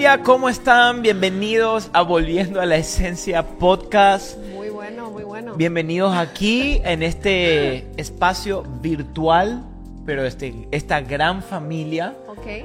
Hola, ¿cómo están? Bienvenidos a Volviendo a la Esencia Podcast. Muy bueno, muy bueno. Bienvenidos aquí en este espacio virtual, pero esta gran familia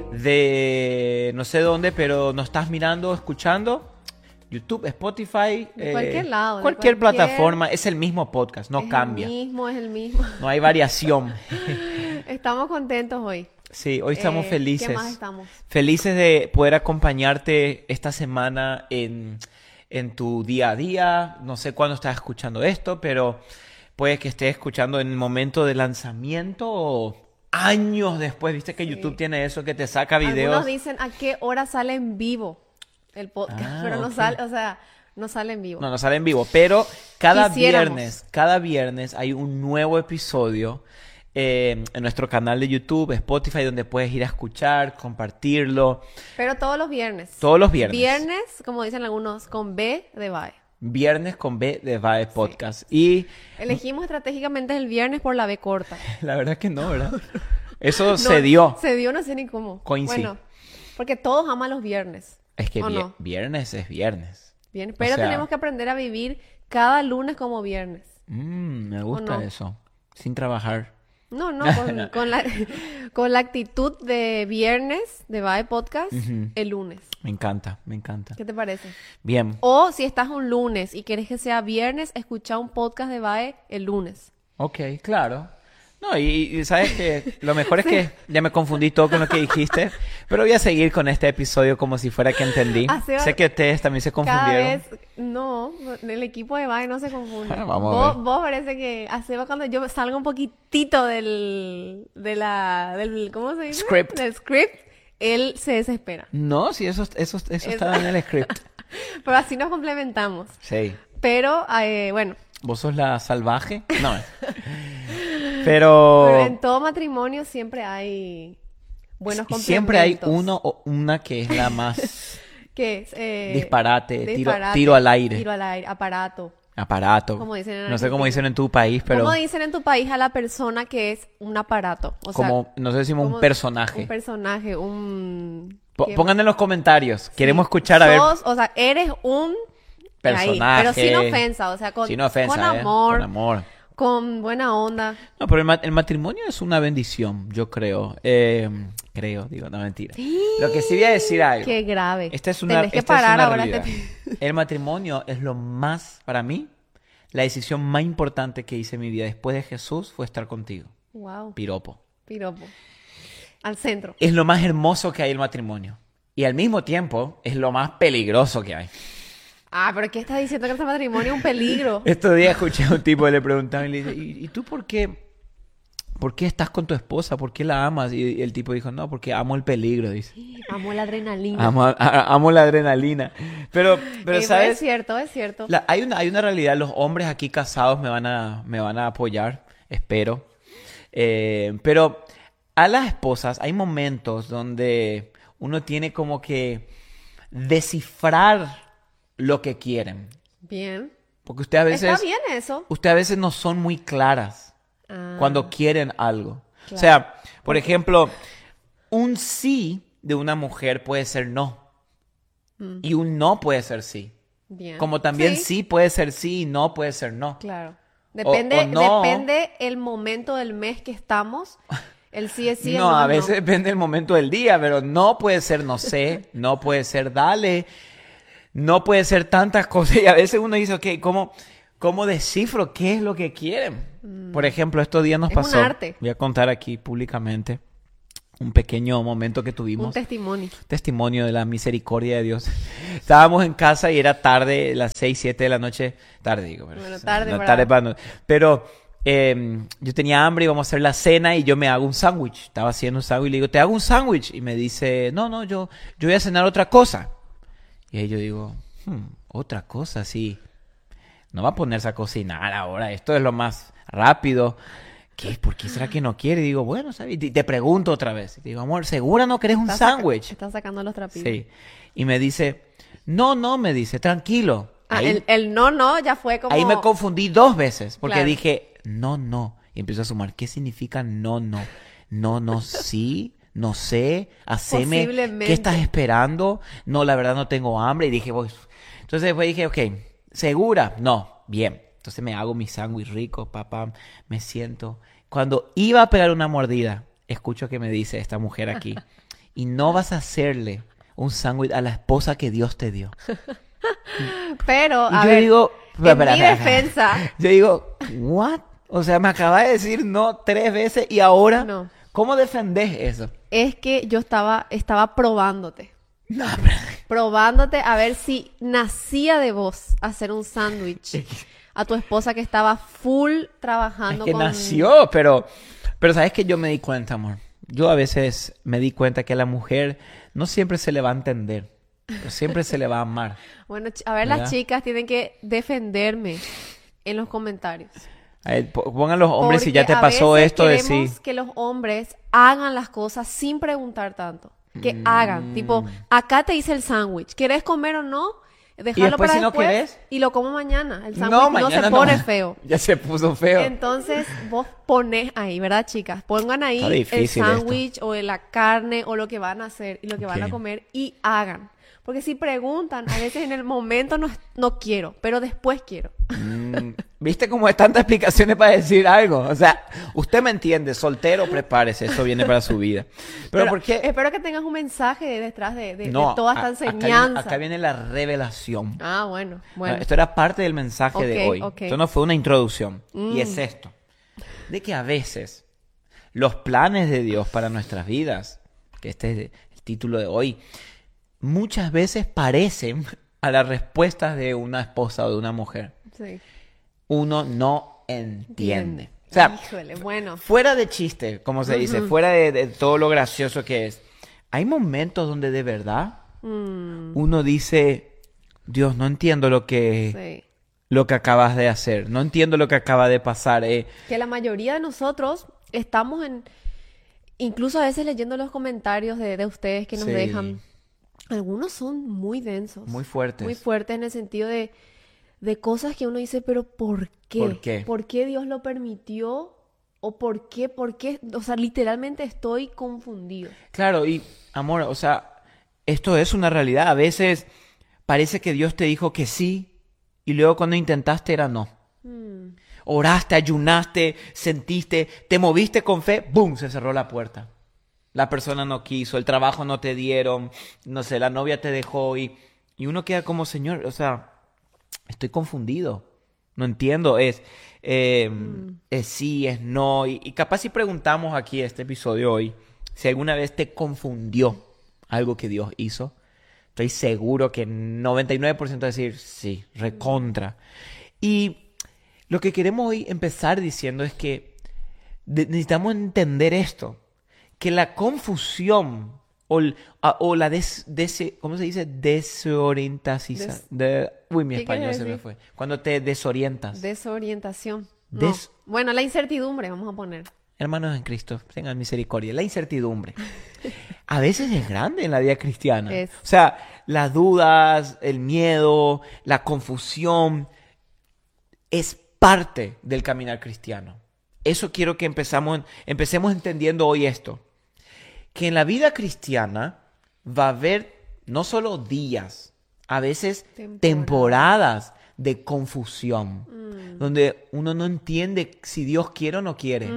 de no sé dónde, pero nos estás mirando, escuchando. YouTube, Spotify, de cualquier lado. Cualquier plataforma. Es el mismo podcast, no cambia. Es el mismo. No hay variación. Estamos contentos hoy. Sí, hoy estamos felices. ¿Qué más estamos? Felices de poder acompañarte esta semana en tu día a día. No sé cuándo estás escuchando esto, pero puede que estés escuchando en el momento de lanzamiento o años después. Viste que YouTube tiene eso que te saca videos. Algunos dicen a qué hora sale en vivo el podcast, pero no sale, no sale en vivo. No sale en vivo, pero cada viernes hay un nuevo episodio en nuestro canal de YouTube, Spotify, donde puedes ir a escuchar, compartirlo. Pero todos los viernes. Todos los viernes. Viernes, como dicen algunos, con B de VAE. Viernes con B de VAE Podcast. Y elegimos estratégicamente el viernes por la B corta. La verdad que no, ¿verdad? Eso se dio. Se dio, no sé ni cómo. Bueno, porque todos aman los viernes. Es que viernes es viernes. Bien, pero tenemos que aprender a vivir cada lunes como viernes. Me gusta eso. Sin trabajar. No, con la actitud de viernes de VAE Podcast, el lunes. Me encanta. ¿Qué te parece? Bien. O si estás un lunes y quieres que sea viernes, escucha un podcast de VAE el lunes. Ok, claro. No, y sabes que lo mejor es que ya me confundí todo con lo que dijiste, pero voy a seguir con este episodio como si fuera que entendí. Sé que ustedes también se confundieron. No, el equipo de VAE no se confunde. Vamos a ver. Vos parece que a Seba cuando yo salgo un poquitito del ¿cómo se dice? Del script, él se desespera. No, sí, eso está en el script. Pero así nos complementamos. Sí. Pero, bueno. ¿Vos sos la salvaje? No. Pero en todo matrimonio siempre hay buenos complementos. Siempre hay uno o una que es la más... ¿Qué es? Disparate, tiro al aire. Tiro al aire, aparato. Como dicen no sé cómo dicen en tu país, pero... ¿Cómo dicen en tu país a la persona que es un aparato? O como, no sé, decimos un personaje. Un personaje, Pongan en los comentarios. Sí. Queremos escuchar a ver... O sea, eres un... personaje. Pero sin ofensa, o sea, con amor. Con amor. Con buena onda. No, pero el matrimonio es una bendición, yo creo. No, mentira. Sí. Lo que sí voy a decir algo. Qué grave. Tenés que parar ahora. El matrimonio es para mí, la decisión más importante que hice en mi vida después de Jesús fue estar contigo. Wow. Piropo. Al centro. Es lo más hermoso que hay el matrimonio. Y al mismo tiempo, es lo más peligroso que hay. Pero ¿qué estás diciendo que este matrimonio es un peligro? Estos días escuché a un tipo y le preguntaba y le dice, ¿y tú por qué estás con tu esposa? ¿Por qué la amas? Y el tipo dijo, no, porque amo el peligro, dice. Amo la adrenalina. Amo la adrenalina. Pero ¿sabes? Es cierto. Hay una realidad, los hombres aquí casados me van a apoyar, espero. Pero a las esposas hay momentos donde uno tiene como que descifrar lo que quieren. Bien. Porque usted a veces... Está bien eso. Usted a veces no son muy claras cuando quieren algo. Claro. O sea, por ejemplo, un sí de una mujer puede ser no. Y un no puede ser sí. Bien. Como también sí puede ser sí y no puede ser no. Claro. Depende el momento del mes que estamos. El sí es sí, el no a veces depende del momento del día, pero no puede ser no sé, no puede ser dale. No puede ser tantas cosas. Y a veces uno dice, ok, ¿cómo descifro qué es lo que quieren? Por ejemplo, estos días nos pasó. Un arte. Voy a contar aquí públicamente un pequeño momento que tuvimos. Un testimonio de la misericordia de Dios. Estábamos en casa y era tarde, las 6, 7 de la noche. Tarde, digo. Bueno, tarde. No, tarde para no. Pero yo tenía hambre, íbamos a hacer la cena y yo me hago un sándwich. Estaba haciendo un sándwich y le digo, ¿te hago un sándwich? Y me dice, no, yo voy a cenar otra cosa. Y ahí yo digo, otra cosa, sí. No va a ponerse a cocinar ahora. Esto es lo más rápido. ¿Por qué será que no quiere? Y digo, bueno, ¿sabes? Y te pregunto otra vez. Y te digo, amor, ¿segura no querés un sándwich? Estás sacando los trapitos. Sí. Y me dice, no, me dice, tranquilo. Ahí, el no, ya fue como... Ahí me confundí 2 veces. Porque claro. dije, no. Y empiezo a sumar, ¿qué significa no? No, sí. No sé, haceme, Posiblemente. ¿qué estás esperando? No, la verdad no tengo hambre. Y dije, voy. Entonces después dije, ok, ¿segura? No, bien. Entonces me hago mi sándwich rico, papá, me siento. Cuando iba a pegar una mordida, escucho que me dice esta mujer aquí, y no vas a hacerle un sándwich a la esposa que Dios te dio. Pero, Y a yo ver, digo, en mi defensa, yo digo, ¿what? O sea, me acaba de decir no 3 veces y ahora, No. ¿cómo defendés eso? es que yo estaba probándote. No, pero- Probándote a ver si nacía de vos hacer un sándwich a tu esposa que estaba full es trabajando que con... nació, pero sabes que yo me di cuenta, amor. Yo a veces me di cuenta que a la mujer no siempre se le va a entender, pero siempre se le va a amar. Bueno, a ver, ¿Verdad? las chicas tienen que defenderme en los comentarios. A ver, pongan los hombres si ya te Porque a pasó veces esto de queremos sí. que los hombres hagan las cosas sin preguntar tanto. Que Mm. hagan. Tipo, acá te hice el sándwich. ¿Quieres comer o no? Dejarlo después, para si no después querés? y lo como mañana. El sándwich No, no se mañana pone no. feo. Ya se puso feo. Entonces, vos pones ahí, ¿verdad, chicas? Pongan ahí Está el difícil sándwich o la carne o lo que van a hacer y lo que van a Ok. comer y hagan. Porque si preguntan, a veces en el momento no quiero, pero después quiero. ¿Viste cómo hay tantas explicaciones para decir algo? O sea, usted me entiende, soltero, prepárese, eso viene para su vida. Pero ¿por qué? Espero que tengas un mensaje detrás de No, toda esta enseñanza. acá viene la revelación. Ah, bueno, bueno. Esto era parte del mensaje de Ok, hoy. ok. Esto no fue una introducción. Y es esto. De que a veces los planes de Dios para nuestras vidas, que este es el título de hoy, muchas veces parecen a las respuestas de una esposa o de una mujer. Sí. Uno no entiende. O sea, Híjole, bueno. fuera de chiste, como se dice, fuera de todo lo gracioso que es, hay momentos donde de verdad uno dice, Dios, no entiendo lo que acabas de hacer, no entiendo lo que acaba de pasar. Que la mayoría de nosotros estamos incluso a veces leyendo los comentarios de ustedes que nos Sí. dejan. Algunos son muy densos. Muy fuertes. Muy fuertes en el sentido de cosas que uno dice, pero ¿por qué? ¿Por qué? ¿Por qué Dios lo permitió? ¿O por qué? ¿Por qué? O sea, literalmente estoy confundido. Claro, y amor, o sea, esto es una realidad. A veces parece que Dios te dijo que sí y luego cuando intentaste era no. Oraste, ayunaste, sentiste, te moviste con fe, ¡boom! Se cerró la puerta. La persona no quiso, el trabajo no te dieron, no sé, la novia te dejó y uno queda como, Señor, o sea, estoy confundido. No entiendo, es sí, es no. Y capaz si preguntamos aquí este episodio hoy, si alguna vez te confundió algo que Dios hizo, estoy seguro que 99% va a decir sí, recontra. Y lo que queremos hoy empezar diciendo es que necesitamos entender esto, que la confusión o la ¿cómo se dice? Desorientación. Uy, mi ¿Qué español quieres se me decir? fue. Cuando te desorientas. Desorientación. No. Des- Bueno, la incertidumbre, vamos a poner. Hermanos en Cristo, tengan misericordia. La incertidumbre. A veces es grande en la vida cristiana. Es. O sea, las dudas, el miedo, la confusión, es parte del caminar cristiano. Eso quiero que empecemos entendiendo hoy esto. Que en la vida cristiana va a haber no solo días, a veces temporadas de confusión, donde uno no entiende si Dios quiere o no quiere.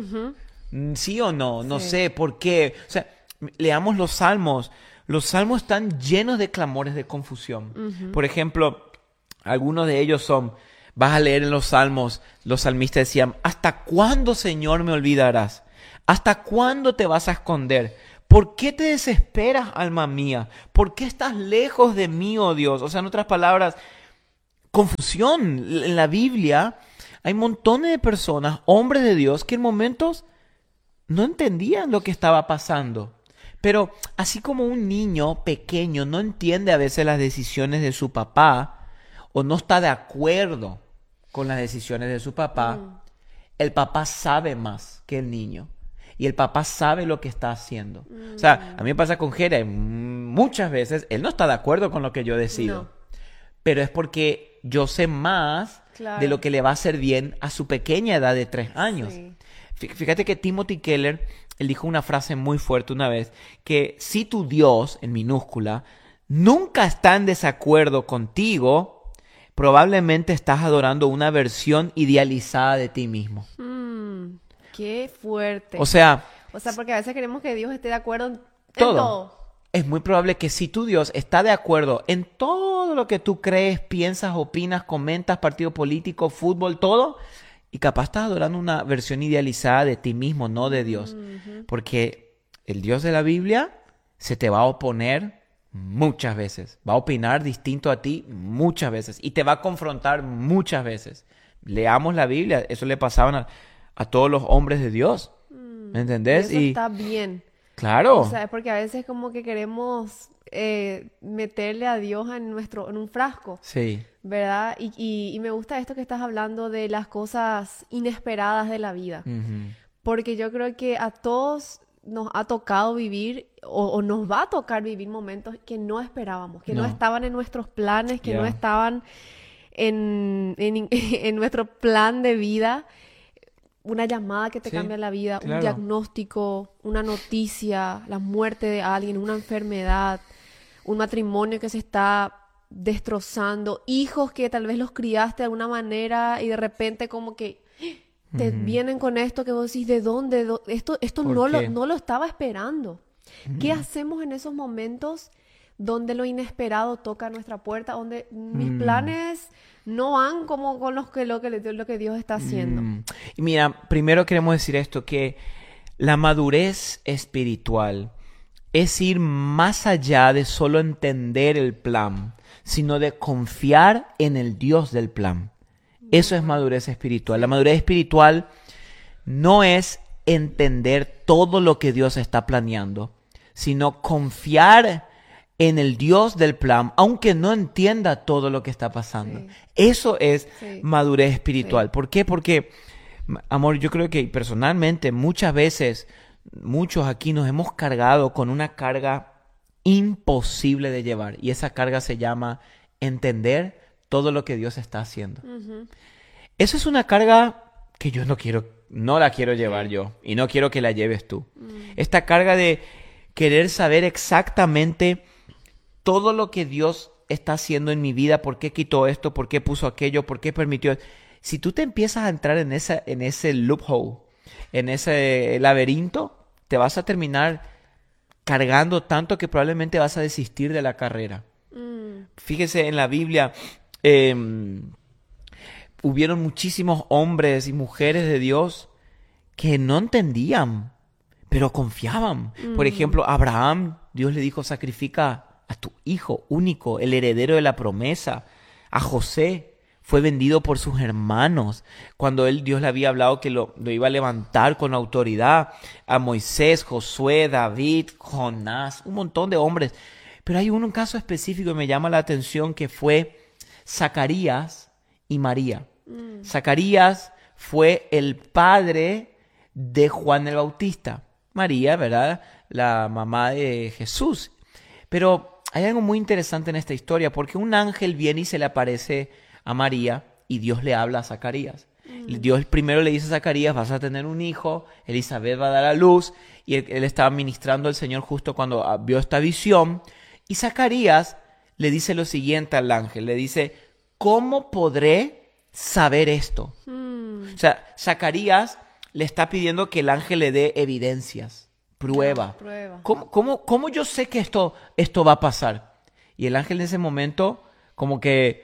Sí o no, no sé por qué. O sea, leamos los salmos. Los salmos están llenos de clamores de confusión. Por ejemplo, algunos de ellos son, vas a leer en los salmos, los salmistas decían, ¿hasta cuándo, Señor, me olvidarás? ¿Hasta cuándo te vas a esconder? ¿Por qué te desesperas, alma mía? ¿Por qué estás lejos de mí, oh Dios? O sea, en otras palabras, confusión. En la Biblia hay montones de personas, hombres de Dios, que en momentos no entendían lo que estaba pasando. Pero así como un niño pequeño no entiende a veces las decisiones de su papá o no está de acuerdo con las decisiones de su papá, el papá sabe más que el niño. Y el papá sabe lo que está haciendo. O sea, a mí me pasa con Jere, muchas veces él no está de acuerdo con lo que yo decido. No. Pero es porque yo sé más Claro. de lo que le va a hacer bien a su pequeña edad de 3 años. Sí. Fíjate que Timothy Keller él dijo una frase muy fuerte una vez, que si tu Dios, en minúscula, nunca está en desacuerdo contigo, probablemente estás adorando una versión idealizada de ti mismo. Qué fuerte. O sea, porque a veces queremos que Dios esté de acuerdo en todo. todo. Es muy probable que si tu Dios está de acuerdo en todo lo que tú crees, piensas, opinas, comentas, partido político, fútbol, todo, y capaz estás adorando una versión idealizada de ti mismo, no de Dios. Porque el Dios de la Biblia se te va a oponer muchas veces, va a opinar distinto a ti muchas veces y te va a confrontar muchas veces. Leamos la Biblia, eso le pasaban a todos los hombres de Dios, ¿me entendés? Y eso está bien. Claro. O sea, es porque a veces como que queremos meterle a Dios en un frasco. Sí. ¿Verdad? Y me gusta esto que estás hablando de las cosas inesperadas de la vida. Porque yo creo que a todos nos ha tocado vivir o nos va a tocar vivir momentos que no esperábamos, que no estaban en nuestros planes, que no estaban en nuestro plan de vida. Una llamada que te cambia la vida, claro. Un diagnóstico, una noticia, la muerte de alguien, una enfermedad, un matrimonio que se está destrozando, hijos que tal vez los criaste de alguna manera y de repente como que te vienen con esto que vos decís, ¿de dónde? Esto no lo estaba esperando. ¿Qué hacemos en esos momentos donde lo inesperado toca nuestra puerta, donde mis planes no van como con lo que Dios está haciendo? Y mira, primero queremos decir esto, que la madurez espiritual es ir más allá de solo entender el plan, sino de confiar en el Dios del plan. Eso es madurez espiritual. La madurez espiritual no es entender todo lo que Dios está planeando, sino confiar en el Dios del plan, aunque no entienda todo lo que está pasando. Eso es madurez espiritual. ¿Por qué? Porque, amor, yo creo que personalmente muchas veces, muchos aquí nos hemos cargado con una carga imposible de llevar. Y esa carga se llama entender todo lo que Dios está haciendo. Eso es una carga que yo no la quiero llevar yo. Y no quiero que la lleves tú. Esta carga de querer saber exactamente todo lo que Dios está haciendo en mi vida, por qué quitó esto, por qué puso aquello, por qué permitió. Si tú te empiezas a entrar en ese loophole, en ese laberinto, te vas a terminar cargando tanto que probablemente vas a desistir de la carrera. Fíjese, en la Biblia hubieron muchísimos hombres y mujeres de Dios que no entendían, pero confiaban. Por ejemplo, Abraham, Dios le dijo, sacrifica a tu hijo único, el heredero de la promesa. A José fue vendido por sus hermanos cuando Dios le había hablado que lo iba a levantar con autoridad. A Moisés, Josué, David, Jonás, un montón de hombres. Pero hay un caso específico que me llama la atención, que fue Zacarías y María. Zacarías fue el padre de Juan el Bautista. María, ¿verdad? La mamá de Jesús. Pero hay algo muy interesante en esta historia, porque un ángel viene y se le aparece a María y Dios le habla a Zacarías. Dios primero le dice a Zacarías, vas a tener un hijo, Elizabeth va a dar a luz, y él estaba ministrando al Señor justo cuando vio esta visión. Y Zacarías le dice lo siguiente al ángel, le dice, ¿cómo podré saber esto? O sea, Zacarías le está pidiendo que el ángel le dé evidencias, prueba. ¿Cómo yo sé que esto va a pasar? Y el ángel en ese momento como que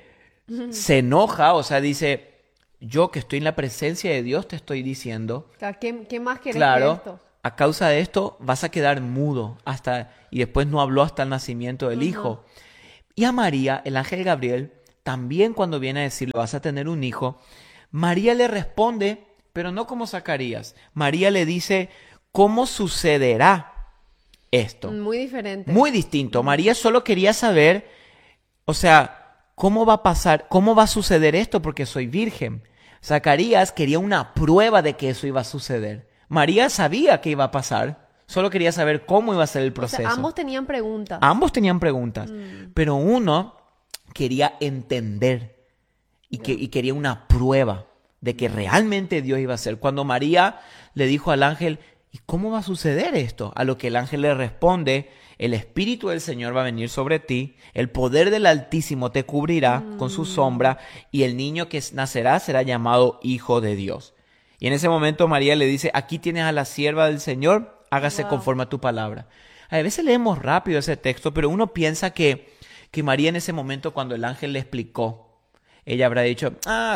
se enoja, o sea, dice, yo que estoy en la presencia de Dios te estoy diciendo. ¿Qué más querés claro, que esto? A causa de esto vas a quedar mudo y después no habló hasta el nacimiento del hijo. Y a María, el ángel Gabriel, también cuando viene a decirle vas a tener un hijo, María le responde, pero no como Zacarías. María le dice, ¿cómo sucederá esto? Muy diferente. Muy distinto. María solo quería saber, o sea, ¿cómo va a pasar? ¿Cómo va a suceder esto? Porque soy virgen. Zacarías quería una prueba de que eso iba a suceder. María sabía que iba a pasar, solo quería saber cómo iba a ser el proceso. O sea, ambos tenían preguntas. Ambos tenían preguntas, pero uno quería entender y quería una prueba de que realmente Dios iba a hacer. Cuando María le dijo al ángel, ¿y cómo va a suceder esto? A lo que el ángel le responde, el Espíritu del Señor va a venir sobre ti, el poder del Altísimo te cubrirá con su sombra, y el niño que nacerá será llamado Hijo de Dios. Y en ese momento María le dice, aquí tienes a la sierva del Señor, hágase Wow. conforme a tu palabra. A veces leemos rápido ese texto, pero uno piensa que María en ese momento, cuando el ángel le explicó, ella habrá dicho,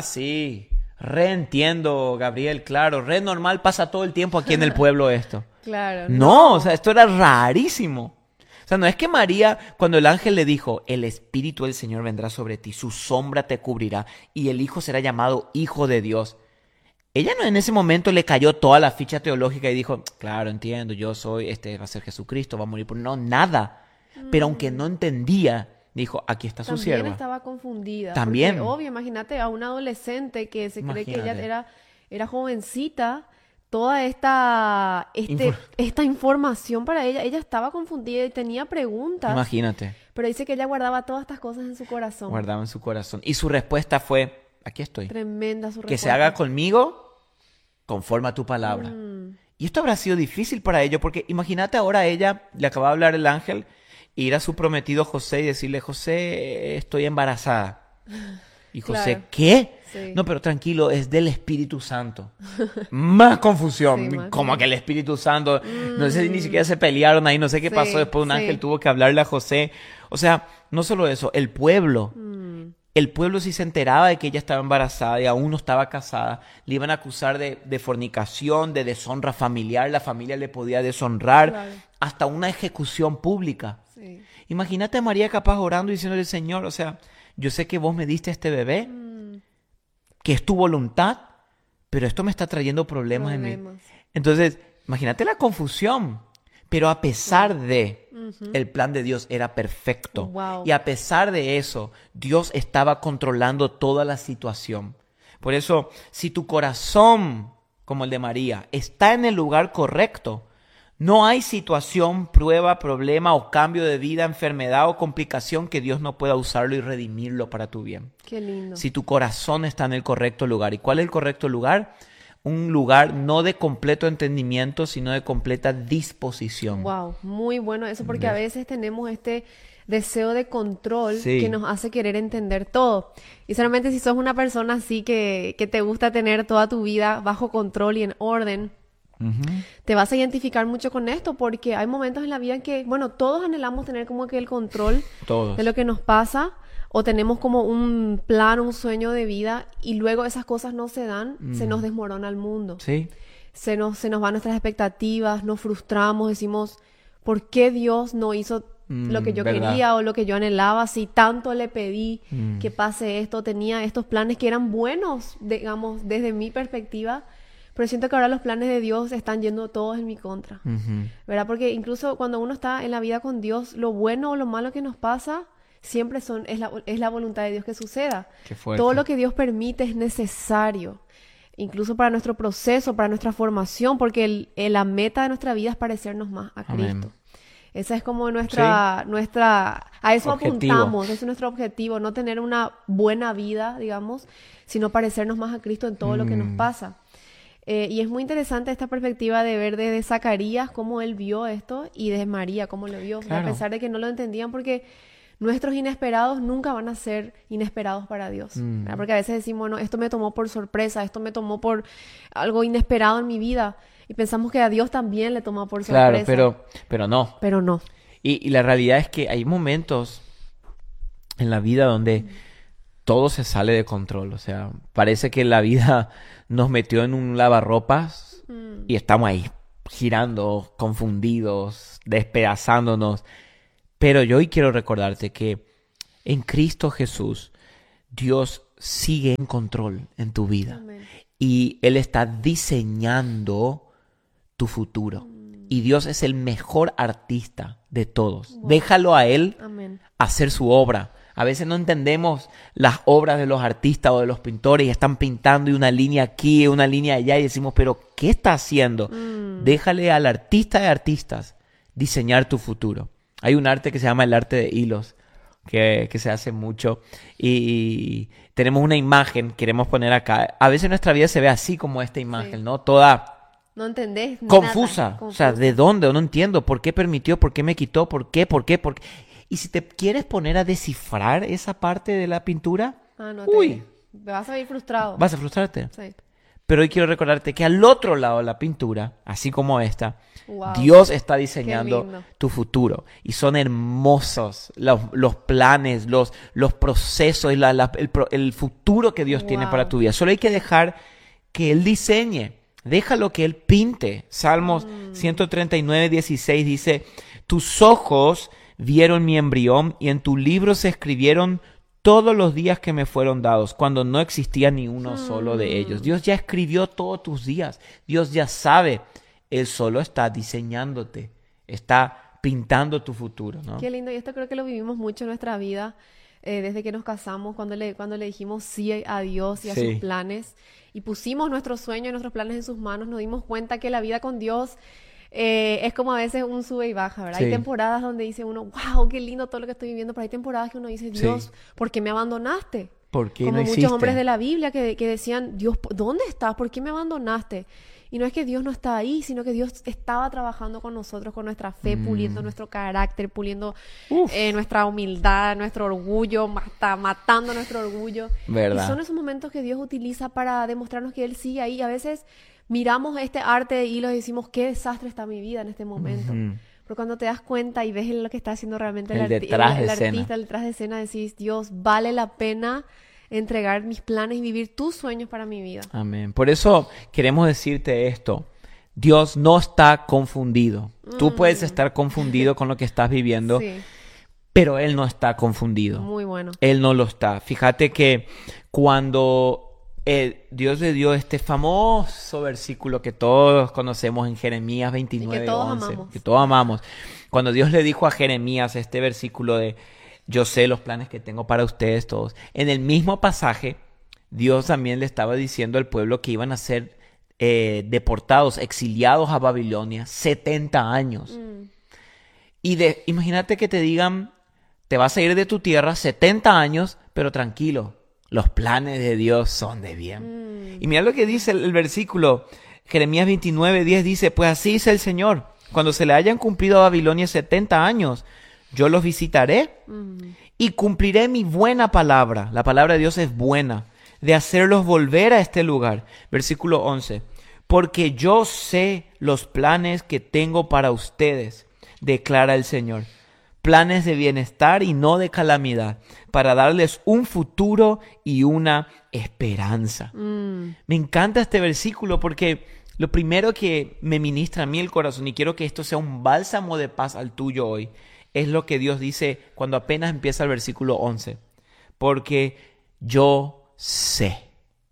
sí, reentiendo, Gabriel, claro, re normal, pasa todo el tiempo aquí en el pueblo esto. Claro. No, o sea, esto era rarísimo. O sea, no es que María, cuando el ángel le dijo, el Espíritu del Señor vendrá sobre ti, su sombra te cubrirá y el Hijo será llamado Hijo de Dios. Ella no en ese momento le cayó toda la ficha teológica y dijo, claro, entiendo, yo soy, va a ser Jesucristo, va a morir por... No, nada. Pero aunque no entendía, dijo, aquí está su También sierva. estaba confundida. También. Porque, obvio, imagínate a una adolescente que se cree que ella Imagínate. era jovencita. Toda esta información para ella estaba confundida y tenía preguntas. Imagínate, Pero dice que ella guardaba todas estas cosas en su corazón. guardaba en su corazón. Y su respuesta fue, aquí estoy. Tremenda su Que se respuesta. haga conmigo conforme a tu palabra. Mm, Y esto habrá sido difícil para ellos, porque imagínate ahora a ella, le acaba de hablar el ángel, ir a su prometido José y decirle, José, estoy embarazada. Y José, Claro. ¿qué? Sí. No, pero tranquilo, es del Espíritu Santo. Más confusión. Sí, más Como confusión. que el Espíritu Santo. No sé si ni siquiera se pelearon ahí, no sé qué Sí, pasó. Después un sí. ángel tuvo que hablarle a José. O sea, no solo eso, el pueblo. mm, El pueblo, si se enteraba de que ella estaba embarazada y aún no estaba casada, le iban a acusar de fornicación, de deshonra familiar. La familia le podía deshonrar, Claro. hasta una ejecución pública. sí. Imagínate a María capaz orando y diciéndole, Señor, o sea, yo sé que vos me diste este bebé, Mm, que es tu voluntad, pero esto me está trayendo problemas en mí. problemas. Entonces, imagínate la confusión. Pero a pesar de, el plan de Dios era perfecto. Wow. Y a pesar de eso, Dios estaba controlando toda la situación. Por eso, si tu corazón, como el de María, está en el lugar correcto, no hay situación, prueba, problema o cambio de vida, enfermedad o complicación que Dios no pueda usarlo y redimirlo para tu bien. Qué lindo. Si tu corazón está en el correcto lugar. ¿Y cuál es el correcto lugar? Un lugar no de completo entendimiento, sino de completa disposición. Wow, muy bueno eso porque a veces tenemos este deseo de control Sí. que nos hace querer entender todo. Y solamente si sos una persona así que te gusta tener toda tu vida bajo control y en orden, Ujú. te vas a identificar mucho con esto porque hay momentos en la vida en que, bueno, todos anhelamos tener como que el control Todos. de lo que nos pasa o tenemos como un plan, un sueño de vida y luego esas cosas no se dan, se nos desmorona el mundo. Sí. Se nos van nuestras expectativas, nos frustramos, decimos, ¿por qué Dios no hizo lo que yo verdad. quería o lo que yo anhelaba? Si tanto le pedí que pase esto, tenía estos planes que eran buenos, digamos, desde mi perspectiva, pero siento que ahora los planes de Dios están yendo todos en mi contra, Ujú. ¿verdad? Porque incluso cuando uno está en la vida con Dios, lo bueno o lo malo que nos pasa siempre es la voluntad de Dios que suceda. Qué fuerte. Todo lo que Dios permite es necesario, incluso para nuestro proceso, para nuestra formación, porque la meta de nuestra vida es parecernos más a Amén. Cristo. Esa es como nuestra, a eso Objetivo. apuntamos, ese es nuestro objetivo, no tener una buena vida, digamos, sino parecernos más a Cristo en todo lo que nos pasa. Y es muy interesante esta perspectiva de ver desde Zacarías cómo él vio esto y desde María cómo lo vio, Claro. a pesar de que no lo entendían porque nuestros inesperados nunca van a ser inesperados para Dios, ¿verdad? Porque a veces decimos, bueno, esto me tomó por sorpresa, esto me tomó por algo inesperado en mi vida y pensamos que a Dios también le toma por sorpresa. Claro, pero no. Pero no. Y la realidad es que hay momentos en la vida donde todo se sale de control. O sea, parece que la vida nos metió en un lavarropas y estamos ahí girando, confundidos, despedazándonos. Pero yo hoy quiero recordarte que en Cristo Jesús, Dios sigue en control en tu vida. Amén. Y Él está diseñando tu futuro. Y Dios es el mejor artista de todos. Déjalo a Él Amén. hacer su obra. A veces no entendemos las obras de los artistas o de los pintores y están pintando y una línea aquí, una línea allá y decimos, pero ¿qué está haciendo? Déjale al artista de artistas diseñar tu futuro. Hay un arte que se llama el arte de hilos, que se hace mucho y tenemos una imagen, queremos poner acá. A veces nuestra vida se ve así como esta imagen, Sí. ¿no? Toda No entendés confusa. nada. O sea, ¿de dónde? No entiendo. ¿Por qué permitió? ¿Por qué me quitó? ¿Por qué? ¿Por qué? ¿Por qué? Y si te quieres poner a descifrar esa parte de la pintura, No uy, vas a ir frustrado. vas a frustrarte. Sí. Pero hoy quiero recordarte que al otro lado de la pintura, así como esta, Wow. Dios está Qué diseñando lindo. tu futuro. Y son hermosos los planes, los procesos y el futuro que Dios tiene Wow. para tu vida. Solo hay que dejar que Él diseñe. Déjalo que Él pinte. Salmos 139, 16 dice, tus ojos vieron mi embrión y en tu libro se escribieron todos los días que me fueron dados, cuando no existía ni uno solo de ellos. Dios ya escribió todos tus días. Dios ya sabe. Él solo está diseñándote. Está pintando tu futuro, ¿no? Qué lindo. Y esto creo que lo vivimos mucho en nuestra vida, desde que nos casamos, cuando le dijimos sí a Dios y a Sí. sus planes, y pusimos nuestros sueños y nuestros planes en sus manos, nos dimos cuenta que la vida con Dios es como a veces un sube y baja, ¿verdad? Sí. Hay temporadas donde dice uno, wow, qué lindo todo lo que estoy viviendo, pero hay temporadas que uno dice, Dios, Sí. ¿por qué me abandonaste? ¿Por qué Como no muchos hiciste? hombres de la Biblia que decían, Dios, ¿dónde estás? ¿Por qué me abandonaste? Y no es que Dios no está ahí, sino que Dios estaba trabajando con nosotros, con nuestra fe, puliendo nuestro carácter, puliendo Uf. nuestra humildad, nuestro orgullo, matando nuestro orgullo. ¿Verdad? Y son esos momentos que Dios utiliza para demostrarnos que Él sigue ahí. A veces miramos este arte de hilos y decimos, qué desastre está mi vida en este momento. Ujú. Pero cuando te das cuenta y ves lo que está haciendo realmente El el detrás de escena. artista, el detrás de escena, decís, Dios, vale la pena entregar mis planes y vivir tus sueños para mi vida. Amén. Por eso queremos decirte esto. Dios no está confundido. Tú puedes estar confundido con lo que estás viviendo, Sí, pero Él no está confundido. muy bueno. Él no lo está. Fíjate que cuando Dios le dio este famoso versículo que todos conocemos en Jeremías 29, todos 11, amamos. que todos amamos. Cuando Dios le dijo a Jeremías este versículo de yo sé los planes que tengo para ustedes todos. En el mismo pasaje, Dios también le estaba diciendo al pueblo que iban a ser deportados, exiliados a Babilonia 70 años. Y imagínate que te digan, te vas a ir de tu tierra 70 años, pero tranquilo, los planes de Dios son de bien. Y mira lo que dice el versículo, Jeremías 29, 10 dice, pues así dice el Señor, cuando se le hayan cumplido a Babilonia 70 años, yo los visitaré y cumpliré mi buena palabra. La palabra de Dios es buena, de hacerlos volver a este lugar. Versículo 11. Porque yo sé los planes que tengo para ustedes, declara el Señor. Planes de bienestar y no de calamidad, para darles un futuro y una esperanza. Me encanta este versículo porque lo primero que me ministra a mí el corazón, y quiero que esto sea un bálsamo de paz al tuyo hoy, es lo que Dios dice cuando apenas empieza el versículo 11. Porque yo sé,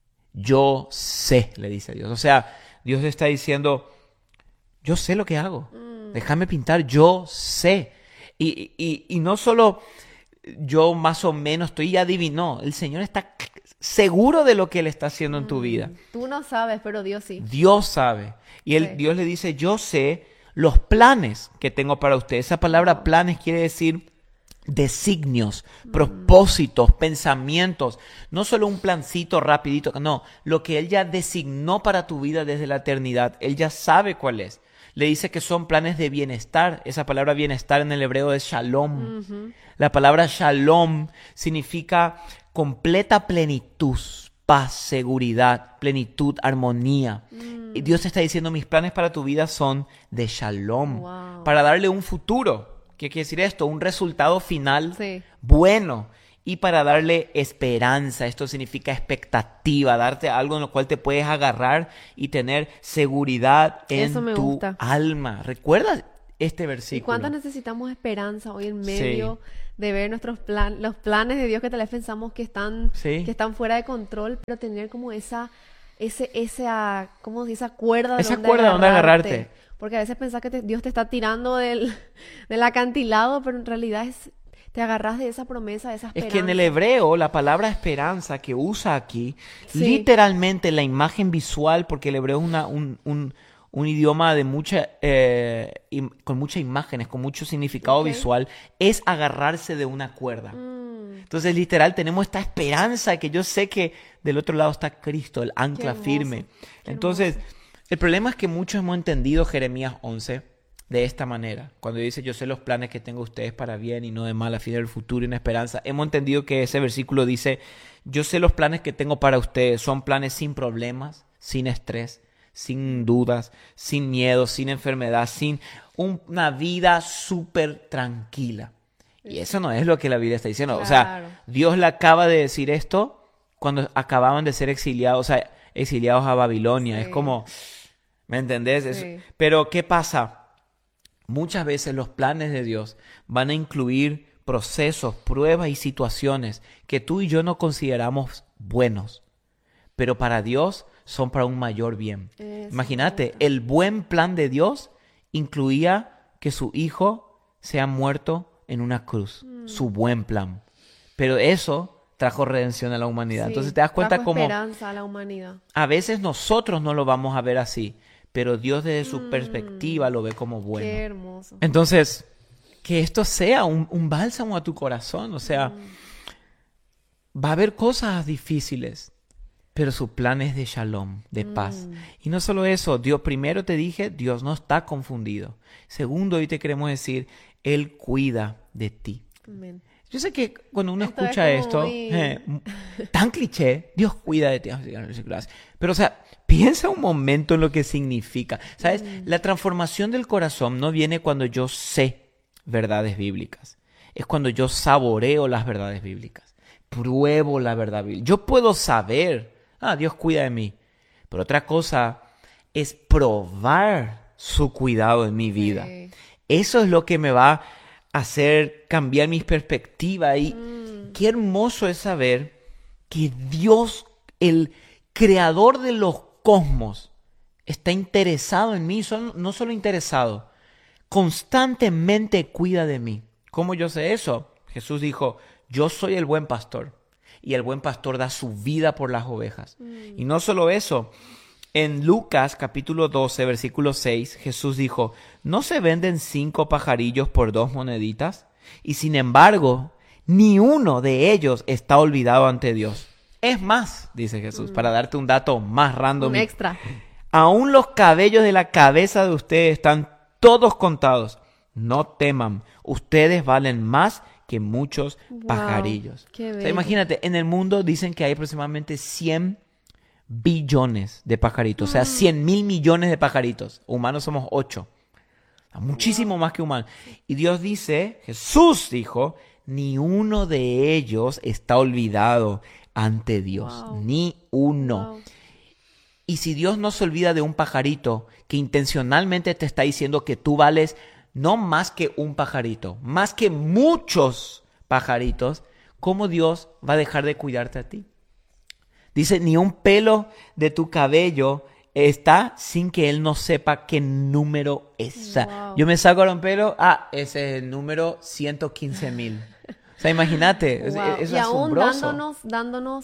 le dice Dios. O sea, Dios está diciendo, yo sé lo que hago. Déjame pintar, yo sé. Y no solo yo más o menos estoy adivinando, el Señor está seguro de lo que Él está haciendo en tu vida. Tú no sabes, pero Dios sí. Dios sabe. Y Sí. Dios le dice, yo sé los planes que tengo para ustedes. Esa palabra planes quiere decir designios, propósitos, pensamientos. No solo un plancito rapidito, no. Lo que Él ya designó para tu vida desde la eternidad. Él ya sabe cuál es. Le dice que son planes de bienestar. Esa palabra bienestar en el hebreo es shalom. La palabra shalom significa completa plenitud, paz, seguridad, plenitud, armonía. Y Dios te está diciendo, mis planes para tu vida son de shalom, Wow. para darle un futuro. ¿Qué quiere decir esto? Un resultado final Sí. bueno. Y para darle esperanza, esto significa expectativa, darte algo en lo cual te puedes agarrar y tener seguridad en Eso me tu gusta. alma. ¿Recuerdas este ¿Y versículo? cuánto necesitamos esperanza hoy en medio de ver los planes de Dios que tal vez pensamos que están Sí. fuera de control, pero tener como esa ¿cómo se dice? Esa cuerda Esa cuerda donde agarrarte. Porque a veces pensás que Dios te está tirando del acantilado, pero en realidad te agarras de esa promesa, de esa Es esperanza. que en el hebreo la palabra esperanza que usa aquí, Sí. literalmente la imagen visual, porque el hebreo es un idioma de con muchas imágenes, con mucho significado Ok. visual, es agarrarse de una cuerda. Entonces, literal, tenemos esta esperanza que yo sé que del otro lado está Cristo, el ancla hermoso, firme. qué Entonces, El problema es que muchos hemos entendido Jeremías 11 de esta manera. Cuando dice, yo sé los planes que tengo ustedes para bien y no de mal, a fin del futuro y una esperanza. Hemos entendido que ese versículo dice, yo sé los planes que tengo para ustedes. Son planes sin problemas, sin estrés, sin dudas, sin miedo, sin enfermedad, sin una vida súper tranquila. Y eso no es lo que la Biblia está diciendo. Claro. O sea, Dios le acaba de decir esto cuando acababan de ser exiliados, o sea, exiliados a Babilonia. Sí. Es como, ¿me entendés? Sí. Pero ¿qué pasa? Muchas veces los planes de Dios van a incluir procesos, pruebas y situaciones que tú y yo no consideramos buenos, pero para Dios son para un mayor bien. Imagínate, el buen plan de Dios incluía que su hijo sea muerto en una cruz, su buen plan. Pero eso trajo redención a la humanidad. Sí, Entonces te das cuenta trajo cómo esperanza a la humanidad. a veces nosotros no lo vamos a ver así, pero Dios desde su perspectiva lo ve como bueno. Qué hermoso. Entonces, que esto sea un bálsamo a tu corazón. O sea, va a haber cosas difíciles, pero su plan es de shalom, de paz. Y no solo eso, Dios, primero te dije, Dios no está confundido. Segundo, hoy te queremos decir, Él cuida de ti. Amén. Yo sé que cuando uno Esto escucha es como esto, muy- tan cliché, Dios cuida de ti. Pero, o sea, piensa un momento en lo que significa. ¿Sabes? La transformación del corazón no viene cuando yo sé verdades bíblicas. Es cuando yo saboreo las verdades bíblicas. Pruebo la verdad bíblica. Yo puedo saber, Dios cuida de mí. Pero otra cosa es probar su cuidado en mi vida. Sí. Eso es lo que me va a hacer cambiar mi perspectiva. Y qué hermoso es saber que Dios, el creador de los cosmos, está interesado en mí. No solo interesado, constantemente cuida de mí. ¿Cómo yo sé eso? Jesús dijo, yo soy el buen pastor y el buen pastor da su vida por las ovejas. Y no solo eso, en Lucas capítulo 12, versículo 6, Jesús dijo, ¿no se venden 5 pajarillos por 2 moneditas? Y sin embargo, ni uno de ellos está olvidado ante Dios. Es más, dice Jesús, para darte un dato más random. Un extra. Aún los cabellos de la cabeza de ustedes están todos contados. No teman, ustedes valen más que muchos Wow, pajarillos. qué O sea, bello. imagínate, en el mundo dicen que hay aproximadamente 100 billones de pajaritos, o sea, 100.000 millones de pajaritos. Humanos somos 8. Muchísimo más que humanos. Y Dios dice, Jesús dijo, ni uno de ellos está olvidado ante Dios. Wow. Ni uno. Wow. Y si Dios no se olvida de un pajarito que intencionalmente te está diciendo que tú vales no más que un pajarito, más que muchos pajaritos, ¿cómo Dios va a dejar de cuidarte a ti? Dice, ni un pelo de tu cabello está sin que Él no sepa qué número es. Wow. Yo me saco ahora un pelo, ese es el número 115.000. O sea, imagínate, Wow. es Y aún asombroso. dándonos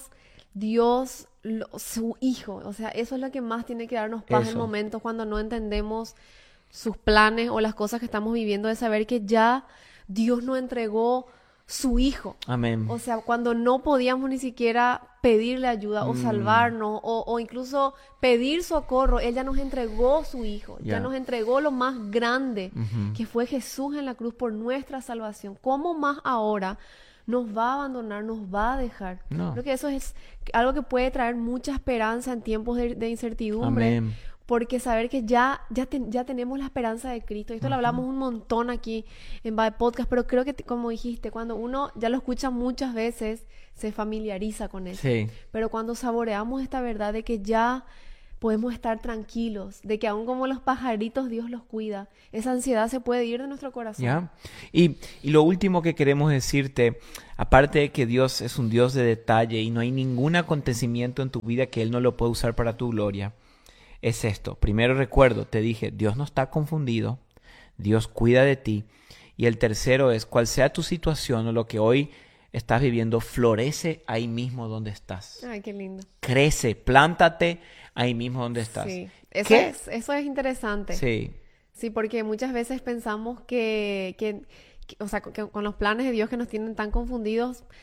Dios, su Hijo. O sea, eso es lo que más tiene que darnos paz en Eso. momentos cuando no entendemos sus planes o las cosas que estamos viviendo, de saber que ya Dios nos entregó su Hijo. Amén. O sea, cuando no podíamos ni siquiera pedirle ayuda o salvarnos o incluso pedir socorro, Él ya nos entregó su Hijo, Ya. ya nos entregó lo más grande, que fue Jesús en la cruz por nuestra salvación. ¿Cómo más ahora nos va a abandonar, nos va a dejar? No. Creo que eso es algo que puede traer mucha esperanza en tiempos de incertidumbre. Amén. Porque saber que ya tenemos la esperanza de Cristo. Esto lo hablamos un montón aquí en Bad Podcast, pero creo que, como dijiste, cuando uno ya lo escucha muchas veces, se familiariza con eso. Sí. Pero cuando saboreamos esta verdad de que ya podemos estar tranquilos, de que aún como los pajaritos Dios los cuida, esa ansiedad se puede ir de nuestro corazón. ¿Ya? Y lo último que queremos decirte, aparte de que Dios es un Dios de detalle y no hay ningún acontecimiento en tu vida que Él no lo pueda usar para tu gloria, es esto. Primero recuerdo, te dije, Dios no está confundido, Dios cuida de ti. Y el tercero es, cual sea tu situación o lo que hoy estás viviendo, florece ahí mismo donde estás. Ay, qué lindo. Crece, plántate ahí mismo donde estás. Sí, eso ¿Qué? eso es interesante. Sí, Sí, porque muchas veces pensamos o sea, que con los planes de Dios que nos tienen tan confundidos,